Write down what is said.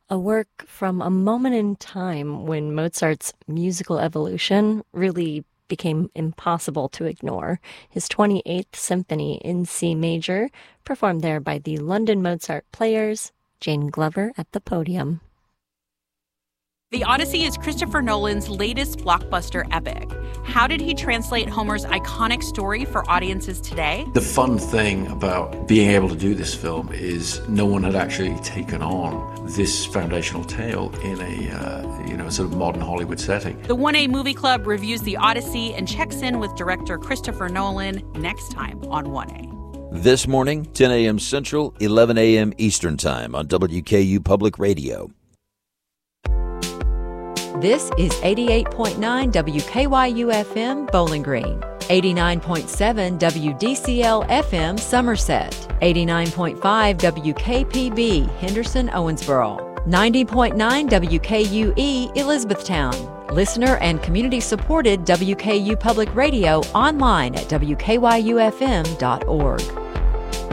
a work from a moment in time when Mozart's musical evolution really became impossible to ignore. His 28th Symphony in C major, performed there by the London Mozart Players, Jane Glover at the podium. The Odyssey is Christopher Nolan's latest blockbuster epic. How did he translate Homer's iconic story for audiences today? The fun thing about being able to do this film is no one had actually taken on this foundational tale in a sort of modern Hollywood setting. The 1A Movie Club reviews The Odyssey and checks in with director Christopher Nolan next time on 1A. This morning, 10 a.m. Central, 11 a.m. Eastern Time on WKU Public Radio. This is 88.9 WKYU-FM Bowling Green, 89.7 WDCL-FM Somerset, 89.5 WKPB Henderson-Owensboro, 90.9 WKUE Elizabethtown. Listener and community-supported WKU Public Radio online at WKYUFM.org.